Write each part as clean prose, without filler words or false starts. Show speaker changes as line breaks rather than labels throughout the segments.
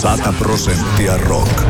100% rock.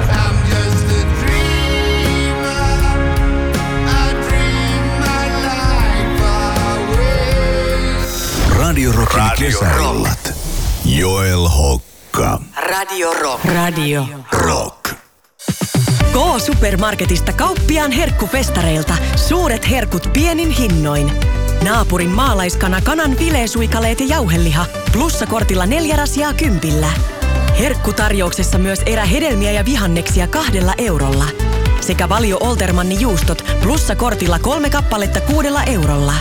Radio Rockin kesäillat. Joel Hokka.
Radio Rock.
Radio Rock.
K-supermarketista kauppiaan herkkufestareilta. Suuret herkut pienin hinnoin. Naapurin maalaiskana kanan fileesuikaleet ja jauheliha. Plussakortilla 4 rasiaa 10. Herkkutarjouksessa myös erähedelmiä ja vihanneksia 2 eurolla. Sekä Valio Oltermanni juustot plussakortilla 3 kappaletta 6 eurolla.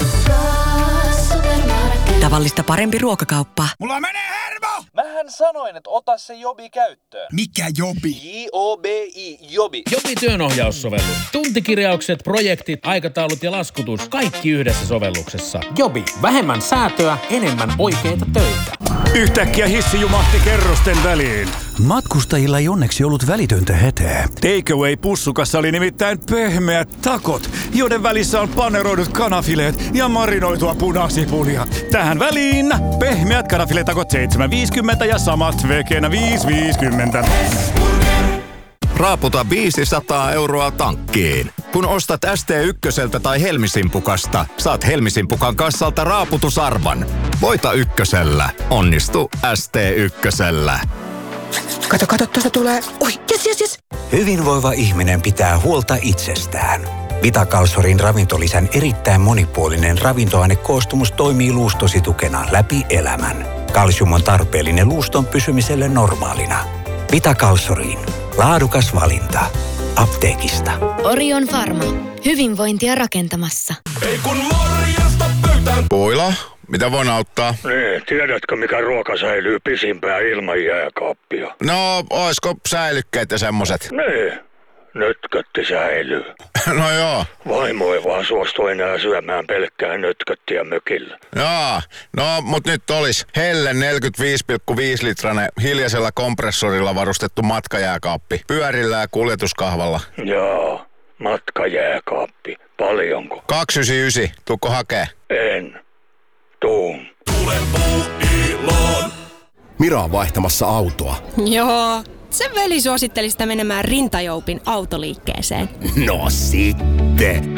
Tavallista parempi ruokakauppa.
Mulla menee hermo!
Mähän sanoin, että ota se Jobi käyttöön.
Mikä Jobi?
J-O-B-I, Jobi.
Jobi työnohjaussovellus. Tuntikirjaukset, projektit, aikataulut ja laskutus. Kaikki yhdessä sovelluksessa.
Jobi. Vähemmän säätöä, enemmän oikeita töitä.
Yhtäkkiä hissi jumahti kerrosten väliin.
Matkustajilla ei onneksi ollut välitöntä hätää.
Takeaway-pussukassa oli nimittäin pehmeät takot, joiden välissä on paneroidut kanafileet ja marinoitua punasipulia. Tähän väliin pehmeät kanafiletakot 7,50 ja samat vegenä 5,50.
Raaputa 500 euroa tankkiin. Kun ostat ST1 tai Helmisimpukasta, saat Helmisimpukan kassalta raaputusarvan. Voita ykkösellä. Onnistu ST1.
Kato, tuosta tulee. Oi, jes.
Hyvinvoiva ihminen pitää huolta itsestään. Vitakalsorin ravintolisän erittäin monipuolinen ravintoainekoostumus toimii luustosi tukena läpi elämän. Kalsium on tarpeellinen luuston pysymiselle normaalina. Vitakalsoriin. Laadukas valinta. Apteekista.
Orion Pharma. Hyvinvointia rakentamassa.
Ei kun morjesta pöytään.
Puila, mitä voin auttaa?
Niin, tiedätkö mikä ruoka säilyy pisimpään ilman jääkaappia?
No, oisko säilykkeet ja semmoset?
Niin, nötkötti säilyy.
No joo.
Vaimo ei vaan suostu enää syömään pelkkää nötköttiä mökillä.
Jaa, no mut nyt olis Helle 45,5 litranen hiljaisella kompressorilla varustettu matkajääkaappi. Pyörillä ja kuljetuskahvalla.
Jaa, matkajääkaappi. Paljonko?
299. Tuukko hakee?
En. Tuun.
Tule Puuiloon.
Mira on vaihtamassa autoa.
Joo. Sen veli suositteli sitä menemään Rintajoupin autoliikkeeseen.
No sitten.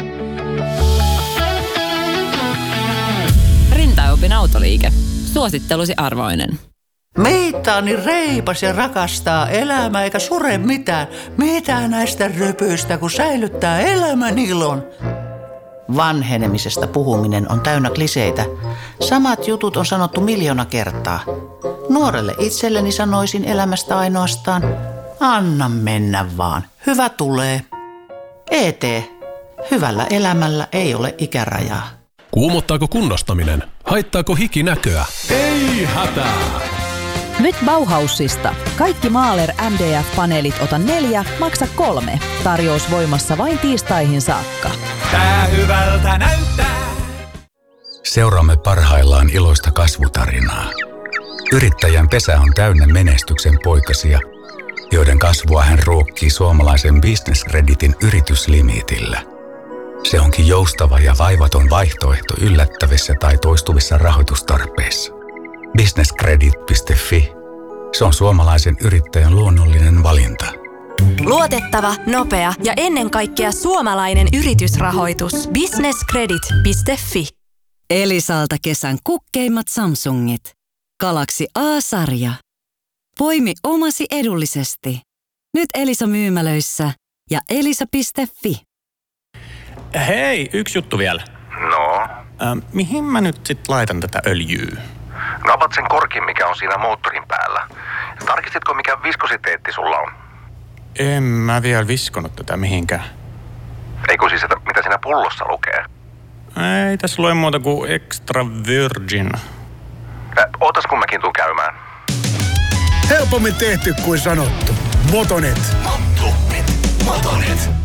Rintajoupin autoliike. Suosittelusi arvoinen.
Meitä on niin reipas ja rakastaa elämää eikä sure mitään. Mitä näistä röpöistä, kun säilyttää elämän ilon? Vanhenemisesta puhuminen on täynnä kliseitä. Samat jutut on sanottu 1,000,000 kertaa. Nuorelle itselleni sanoisin elämästä ainoastaan, anna mennä vaan, hyvä tulee. ET, hyvällä elämällä ei ole ikärajaa.
Kuumottaako kunnostaminen? Haittaako hiki näköä? Ei hätää!
Nyt Bauhausista. Kaikki Mahler MDF-paneelit ota 4, maksa 3. Tarjous voimassa vain tiistaihin saakka.
Tää hyvältä näyttää.
Seuraamme parhaillaan iloista kasvutarinaa. Yrittäjän pesä on täynnä menestyksen poikasia, joiden kasvua hän ruokkii suomalaisen Business Creditin yrityslimiitillä. Se onkin joustava ja vaivaton vaihtoehto yllättävissä tai toistuvissa rahoitustarpeissa. businesscredit.fi. Se on suomalaisen yrittäjän luonnollinen valinta.
Luotettava, nopea ja ennen kaikkea suomalainen yritysrahoitus. businesscredit.fi.
Elisalta kesän kukkeimmat Samsungit. Galaxy A-sarja. Poimi omasi edullisesti. Nyt Elisa-myymälöissä ja elisa.fi.
Hei, yksi juttu vielä.
No?
Mihin mä nyt sit laitan tätä öljyä?
No avat sen korkin, mikä on siinä moottorin päällä. Tarkistitko, mikä viskositeetti sulla on?
En mä vielä viskonut tätä mihinkään.
Eikö siis, että mitä siinä pullossa lukee?
Ei tässä lue muuta kuin extra virgin.
Ootas kun mäkin tuun käymään.
Helpommin tehty kuin sanottu. Motonet.
Motonet.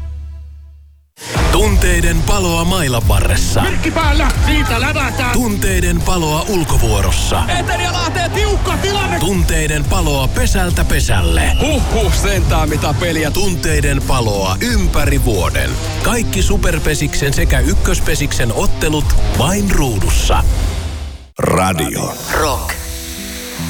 Tunteiden paloa mailaparressa.
Merkki päällä, siitä lävätään.
Tunteiden paloa ulkovuorossa.
Eteri ja Lahteen tiukka tilanne.
Tunteiden paloa pesältä pesälle.
Sentään mitä peliä.
Tunteiden paloa ympäri vuoden. Kaikki Superpesiksen sekä Ykköspesiksen ottelut vain ruudussa. Radio
Rock.